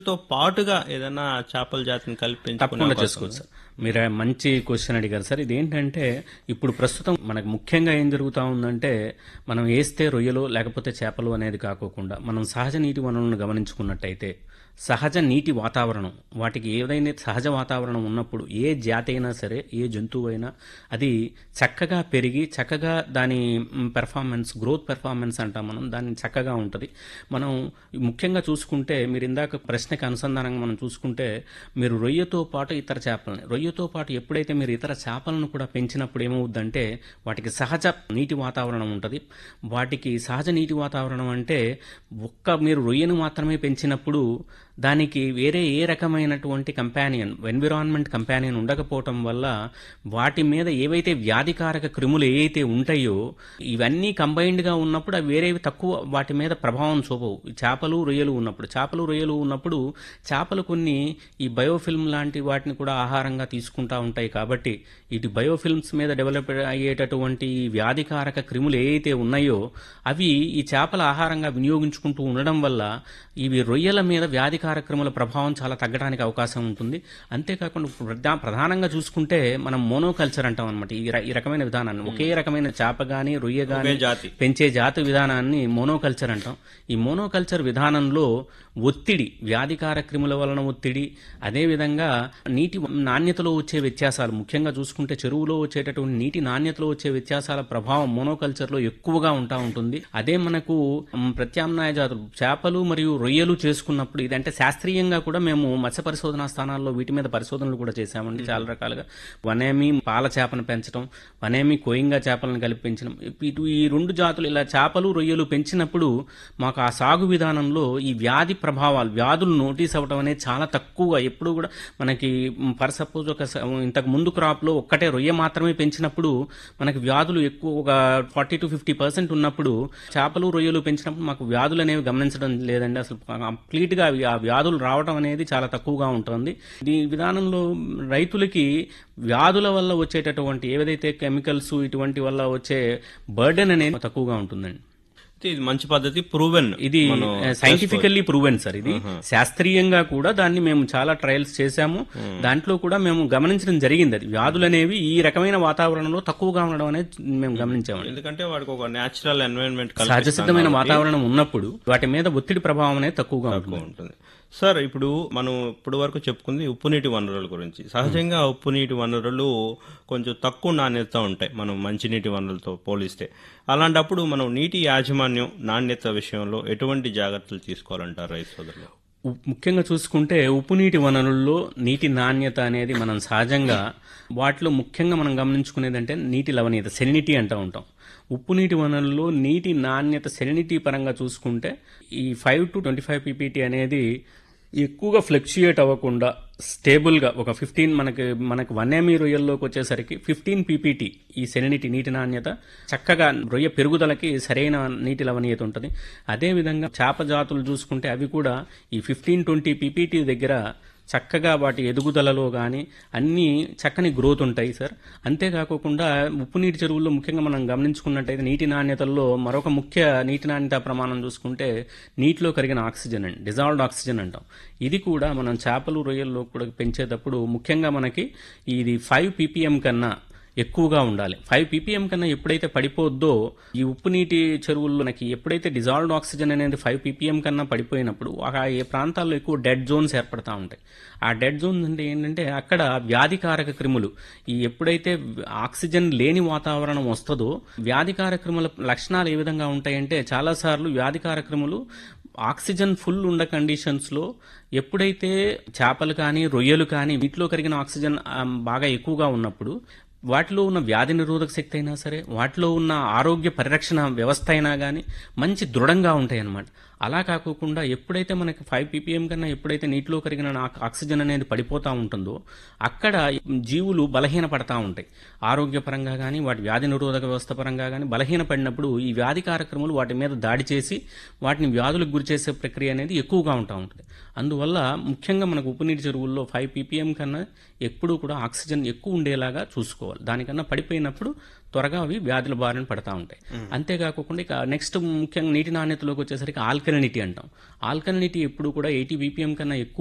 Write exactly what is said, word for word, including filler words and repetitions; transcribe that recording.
తో పాటుగా ఏదైనా చేపల జాతిని కలిపి పెంచుకునే తప్పకుండా అవకాశం చేసుకోవచ్చు ఉందా? సార్. మీరు మంచి క్వశ్చన్ అడిగారు సార్. ఇదేంటంటే ఇప్పుడు ప్రస్తుతం మనకు ముఖ్యంగా ఏం జరుగుతా ఉందంటే మనం వేస్తే రొయ్యలు లేకపోతే చేపలు అనేది కాకోకుండా మనం సహజ నీటి వనరులను గమనించుకున్నట్టయితే సహజ నీటి వాతావరణం వాటికి ఏదైనా సహజ వాతావరణం ఉన్నప్పుడు ఏ జాతి అయినా సరే ఏ జంతువు అయినా అది చక్కగా పెరిగి చక్కగా దాని పెర్ఫార్మెన్స్ గ్రోత్ పెర్ఫార్మెన్స్ అంటాం మనం దాన్ని చక్కగా ఉంటుంది. మనం ముఖ్యంగా చూసుకుంటే మీరు ఇందాక ప్రశ్నకి అనుసంధానంగా మనం చూసుకుంటే మీరు రొయ్యతో పాటు ఇతర చేపలని రొయ్యతో పాటు ఎప్పుడైతే మీరు ఇతర చేపలను కూడా పెంచినప్పుడు ఏమవుద్దంటే వాటికి సహజ నీటి వాతావరణం ఉంటుంది. వాటికి సహజ నీటి వాతావరణం అంటే ఒక్క మీరు రొయ్యను మాత్రమే పెంచినప్పుడు దానికి వేరే ఏ రకమైనటువంటి కంపానియన్ ఎన్విరాన్మెంట్ కంపానియన్ ఉండకపోవటం వల్ల వాటి మీద ఏవైతే వ్యాధికారక క్రిములు ఏవైతే ఉంటాయో ఇవన్నీ కంబైన్డ్గా ఉన్నప్పుడు అవి వేరేవి తక్కువ వాటి మీద ప్రభావం చూపవు. చేపలు రొయ్యలు ఉన్నప్పుడు చేపలు రొయ్యలు ఉన్నప్పుడు చేపలు కొన్ని ఈ బయోఫిల్మ్ లాంటి వాటిని కూడా ఆహారంగా తీసుకుంటా ఉంటాయి. కాబట్టి ఇటు బయోఫిల్మ్స్ మీద డెవలప్ అయ్యేటటువంటి వ్యాధికారక క్రిములు ఏవైతే ఉన్నాయో అవి ఈ చేపల ఆహారంగా వినియోగించుకుంటూ ఉండడం వల్ల ఇవి రొయ్యల మీద వ్యాధికారక క్రిముల ప్రభావం చాలా తగ్గడానికి అవకాశం ఉంటుంది. అంతేకాకుండా ప్రధా- ప్రధానంగా చూసుకుంటే మనం మోనోకల్చర్ అంటాం అనమాట. ఈ ర- ఈ రకమైన విధానాన్ని ఒకే రకమైన చేప గాని రొయ్య గాని ఒకే జాతి. పెంచే జాతి విధానాన్ని మోనోకల్చర్ అంటాం. ఈ మోనోకల్చర్ విధానంలో ఒత్తిడి వ్యాధికార క్రిముల వలన ఒత్తిడి అదేవిధంగా నీటి నాణ్యతలో వచ్చే వ్యత్యాసాలు ముఖ్యంగా చూసుకుంటే చెరువులో వచ్చేటటువంటి నీటి నాణ్యతలో వచ్చే వ్యత్యాసాల ప్రభావం మోనోకల్చర్లో ఎక్కువగా ఉంటా ఉంటుంది. అదే మనకు మ్, ప్రత్యామ్నాయ జాతులు చేపలు మరియు రొయ్యలు చేసుకున్నప్పుడు ఇదంటే శాస్త్రీయంగా కూడా మేము మత్స్య పరిశోధనా స్థానాల్లో వీటి మీద పరిశోధనలు కూడా చేశామండి చాలా రకాలుగా. వనేమి పాల చేపను పెంచడం వనేమి కోయింగా చేపలను కలిపి పెంచడం ఇటు ఈ రెండు జాతులు ఇలా చేపలు రొయ్యలు పెంచినప్పుడు మాకు ఆ సాగు విధానంలో ఈ వ్యాధి ప్రభావాలు వ్యాధులు నోటీస్ అవ్వడం అనేది చాలా తక్కువగా ఎప్పుడు కూడా మనకి ఫర్ సపోజ్ ఒక స- ఇంతకు ముందు క్రాప్ లో ఒక్కటే రొయ్య మాత్రమే పెంచినప్పుడు మనకి వ్యాధులు ఎక్కువ ఒక ఫార్టీ టు ఫిఫ్టీ పర్సెంట్ ఉన్నప్పుడు చేపలు రొయ్యలు పెంచినప్పుడు మాకు వ్యాధులు అనేవి గమనించడం లేదండి. అసలు కంప్లీట్ గా అవి- ఆ వ్యాధులు రావడం అనేది చాలా తక్కువగా ఉంటుంది. ఈ విధానంలో రైతులకి వ్యాధుల వల్ల వచ్చేటటువంటి ఏదైతే కెమికల్స్ ఇటువంటి వల్ల వచ్చే బర్డెన్ అనేది తక్కువగా ఉంటుందండి. ఇది మంచి పద్ధతి ప్రూవెన్ ఇది సైంటిఫికల్లీ ప్రూవెన్ సార్. ఇది శాస్త్రీయంగా కూడా దాన్ని మేము చాలా ట్రయల్స్ చేశాము. దాంట్లో కూడా మేము గమనించడం జరిగింది. అది వ్యాధులు అనేవి ఈ రకమైన వాతావరణంలో తక్కువగా ఉండడం అనేది మేము గమనించాము. ఎందుకంటే వాడికి ఒక నేచురల్ ఎన్వైరన్మెంట్ సహజ సిద్ధమైన వాతావరణం ఉన్నప్పుడు వాటి మీద ఒత్తిడి ప్రభావం అనేది తక్కువగా ఉంటుంది. ఉంటుంది. సార్ ఇప్పుడు మనం ఇప్పుడు వరకు చెప్పుకుంది ఉప్పు నీటి వనరుల గురించి. సహజంగా ఉప్పు నీటి వనరులు కొంచెం తక్కువ నాణ్యత ఉంటాయి మనం మంచినీటి వనరులతో పోలిస్తే. అలాంటప్పుడు మనం నీటి యాజమాన్యం నాణ్యత విషయంలో ఎటువంటి జాగ్రత్తలు తీసుకోవాలంటారు రైతు సోదరులు? ఉ- ముఖ్యంగా చూసుకుంటే ఉప్పు నీటి వనరుల్లో నీటి నాణ్యత అనేది మనం సహజంగా వాటిలో ముఖ్యంగా మనం గమనించుకునేదంటే నీటి లవణీయత సెలినిటీ అంటూ ఉంటాం. ఉప్పు నీటి వనరుల్లో నీటి నాణ్యత సెలినిటీ పరంగా చూసుకుంటే ఈ five to twenty five PPT అనేది ఎక్కువగా ఫ్లక్చుయేట్ అవ్వకుండా స్టేబుల్గా ఒక ఫిఫ్టీన్ మనకి మనకి వన్ ఎంఈ రొయ్యల్లోకి వచ్చేసరికి ఫిఫ్టీన్ పీపీటీ ఈ సెలినిటీ నీటి నాణ్యత చక్కగా రొయ్య పెరుగుదలకి సరైన నీటి లవణీయత ఉంటుంది. అదేవిధంగా చేప జాతులు చూసుకుంటే అవి కూడా ఈ ఫిఫ్టీన్ ట్వంటీ పీపీటీ దగ్గర చక్కగా వాటి ఎదుగుదలలో కానీ అన్నీ చక్కని గ్రోత్ ఉంటాయి సార్. అంతేకాకుండా ఉప్పు నీటి చెరువుల్లో ముఖ్యంగా మనం గమనించుకున్నట్టయితే నీటి నాణ్యతల్లో మరొక ముఖ్య నీటి నాణ్యత ప్రమాణం చూసుకుంటే నీటిలో కరిగిన ఆక్సిజన్ అండి డిజాల్వ్డ్ ఆక్సిజన్ అంటాం. ఇది కూడా మనం చేపలు రొయ్యల్లో కూడా పెంచేటప్పుడు ముఖ్యంగా మనకి ఇది ఫైవ్ పీపీఎం కన్నా ఎక్కువగా ఉండాలి. ఫైవ్ పీపీఎం కన్నా ఎప్పుడైతే పడిపోద్దో ఈ ఉప్పు నీటి చెరువుల్లో మనకి ఎప్పుడైతే డిజాల్వ్డ్ ఆక్సిజన్ అనేది ఫైవ్ పీపీఎం కన్నా పడిపోయినప్పుడు ఆ ఏ ప్రాంతాల్లో ఎక్కువ డెడ్ జోన్స్ ఏర్పడతా ఉంటాయి. ఆ డెడ్ జోన్స్ అంటే ఏంటంటే అక్కడ వ్యాధికారక క్రిములు ఈ ఎప్పుడైతే ఆక్సిజన్ లేని వాతావరణం వస్తుందో వ్యాధికారక క్రిముల లక్షణాలు ఏ విధంగా ఉంటాయంటే చాలాసార్లు వ్యాధికార క్రిములు ఆక్సిజన్ ఫుల్ ఉండ కండిషన్స్లో ఎప్పుడైతే చేపలు కానీ రొయ్యలు కానీ వీటిలో కరిగిన ఆక్సిజన్ ఆ, బాగా ఎక్కువగా ఉన్నప్పుడు వాటిలో ఉన్న వ్యాధి నిరోధక శక్తి అయినా సరే వాటిలో ఉన్న ఆరోగ్య పరిరక్షణ వ్యవస్థ అయినా కానీ మంచి దృఢంగా ఉంటాయి అన్నమాట. అలా కాకుండా ఎప్పుడైతే మనకి ఫైవ్ పీపీఎం కన్నా ఎప్పుడైతే నీటిలో కరిగిన ఆ- ఆక్సిజన్ అనేది పడిపోతూ ఉంటుందో అక్కడ జీవులు బలహీన పడతా ఉంటాయి. ఆరోగ్యపరంగా కానీ వాటి వ్యాధి నిరోధక వ్యవస్థ పరంగా కానీ బలహీన పడినప్పుడు ఈ వ్యాధి కార్యక్రమాలు వాటి మీద దాడి చేసి వాటిని వ్యాధులకు గురి చేసే ప్రక్రియ అనేది ఎక్కువగా ఉంటా ఉంటుంది. అందువల్ల ముఖ్యంగా మనకు ఉప్పు నీటి చెరువుల్లో ఫైవ్ పీపీఎం కన్నా ఎప్పుడూ కూడా ఆక్సిజన్ ఎక్కువ ఉండేలాగా చూసుకోవాలి. దానికన్నా పడిపోయినప్పుడు త్వరగా అవి వ్యాధుల బారిన పడతా ఉంటాయి. అంతేకాకుండా ఇక నెక్స్ట్ ముఖ్యంగా నీటి నాణ్యతలోకి వచ్చేసరికి ఆల్కలినిటీ అంటాం. ఆల్కలినిటీ ఎప్పుడు కూడా ఎయిటీ బీపీఎం కన్నా ఎక్కువ